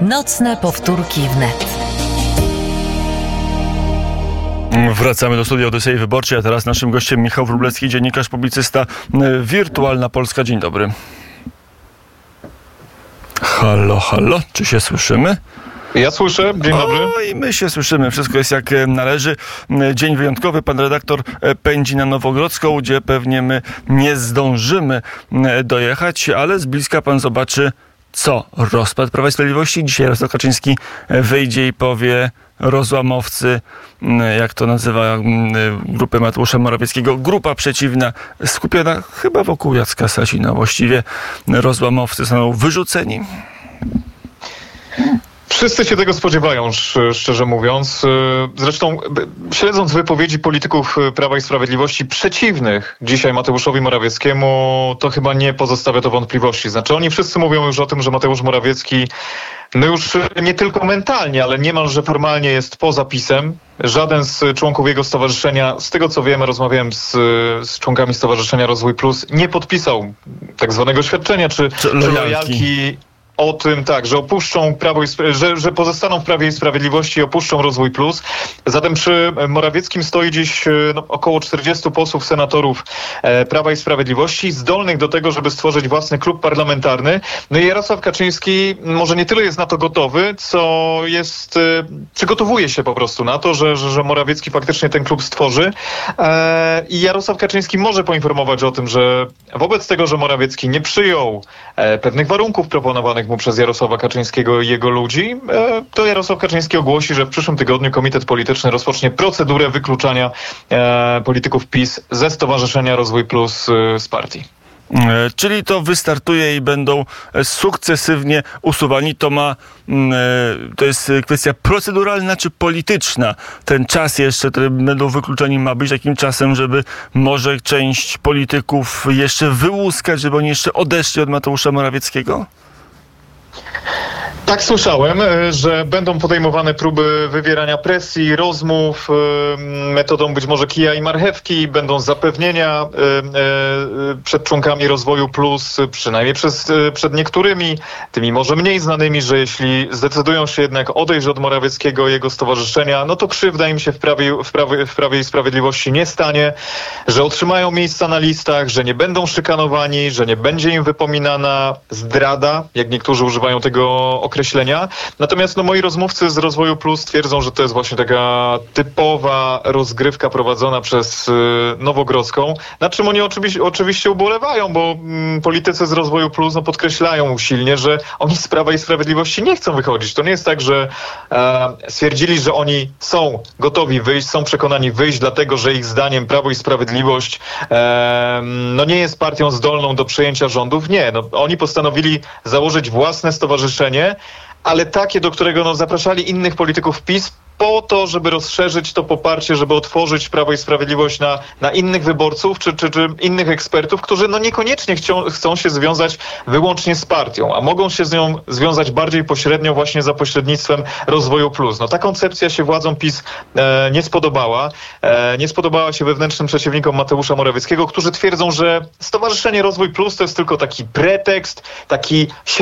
Nocne powtórki wnet. Wracamy do studia Odysei Wyborczej, a teraz naszym gościem Michał Wróblewski, dziennikarz, publicysta, Wirtualna Polska. Dzień dobry. Halo, halo, czy się słyszymy? Ja słyszę, dzień dobry. I my się słyszymy, wszystko jest jak należy. Dzień wyjątkowy, pan redaktor pędzi na Nowogrodzką, gdzie pewnie my nie zdążymy dojechać, ale z bliska pan zobaczy, co? Rozpad Prawa i Sprawiedliwości? Dzisiaj Jarosław Kaczyński wyjdzie i powie: rozłamowcy, jak to nazywa grupę Mateusza Morawieckiego, grupa przeciwna, skupiona chyba wokół Jacka Sasina. Właściwie rozłamowcy zostaną wyrzuceni. Wszyscy się tego spodziewają, szczerze mówiąc. Zresztą śledząc wypowiedzi polityków Prawa i Sprawiedliwości przeciwnych dzisiaj Mateuszowi Morawieckiemu, to chyba nie pozostawia to wątpliwości. Znaczy oni wszyscy mówią już o tym, że Mateusz Morawiecki już nie tylko mentalnie, ale niemalże formalnie jest poza PiS-em. Żaden z członków jego stowarzyszenia, z tego co wiemy, rozmawiałem z członkami Stowarzyszenia Rozwój Plus, nie podpisał tak zwanego świadczenia czy lojalki o tym, tak, że opuszczą że pozostaną w Prawie i Sprawiedliwości i opuszczą Rozwój Plus. Zatem przy Morawieckim stoi dziś około 40 posłów, senatorów Prawa i Sprawiedliwości, zdolnych do tego, żeby stworzyć własny klub parlamentarny. No i Jarosław Kaczyński może nie tyle jest na to gotowy, co przygotowuje się po prostu na to, że Morawiecki faktycznie ten klub stworzy. I Jarosław Kaczyński może poinformować o tym, że wobec tego, że Morawiecki nie przyjął pewnych warunków proponowanych mu przez Jarosława Kaczyńskiego i jego ludzi, to Jarosław Kaczyński ogłosi, że w przyszłym tygodniu Komitet Polityczny rozpocznie procedurę wykluczania polityków PiS ze Stowarzyszenia Rozwój Plus z partii. Czyli to wystartuje i będą sukcesywnie usuwani. To jest kwestia proceduralna czy polityczna? Ten czas jeszcze, który będą wykluczeni, ma być takim czasem, żeby może część polityków jeszcze wyłuskać, żeby oni jeszcze odeszli od Mateusza Morawieckiego? Tak słyszałem, że będą podejmowane próby wywierania presji, rozmów metodą być może kija i marchewki, będą zapewnienia przed członkami Rozwoju Plus, przynajmniej przed niektórymi, tymi może mniej znanymi, że jeśli zdecydują się jednak odejść od Morawieckiego i jego stowarzyszenia, no to krzywda im się w Prawie i Sprawiedliwości nie stanie, że otrzymają miejsca na listach, że nie będą szykanowani, że nie będzie im wypominana zdrada, jak niektórzy używają tego określenia. Natomiast moi rozmówcy z Rozwoju Plus twierdzą, że to jest właśnie taka typowa rozgrywka prowadzona przez Nowogrodzką, nad czym oni oczywiście ubolewają, bo politycy z Rozwoju Plus podkreślają usilnie, że oni z Prawa i Sprawiedliwości nie chcą wychodzić. To nie jest tak, że stwierdzili, że oni są gotowi wyjść, są przekonani wyjść, dlatego że ich zdaniem Prawo i Sprawiedliwość nie jest partią zdolną do przejęcia rządów. Nie, oni postanowili założyć własne stowarzyszenie, ale takie, do którego zapraszali innych polityków PiS po to, żeby rozszerzyć to poparcie, żeby otworzyć Prawo i Sprawiedliwość na innych wyborców czy innych ekspertów, którzy niekoniecznie chcą się związać wyłącznie z partią, a mogą się z nią związać bardziej pośrednio właśnie za pośrednictwem Rozwoju Plus. Ta koncepcja się władzom PiS nie spodobała. Nie spodobała się wewnętrznym przeciwnikom Mateusza Morawieckiego, którzy twierdzą, że Stowarzyszenie Rozwój Plus to jest tylko taki pretekst, taki